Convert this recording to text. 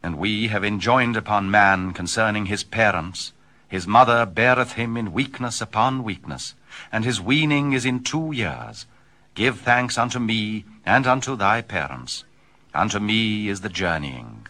And we have enjoined upon man concerning his parents, his mother beareth him in weakness upon weakness, and his weaning is in 2 years. Give thanks unto me and unto thy parents. Unto me is the journeying.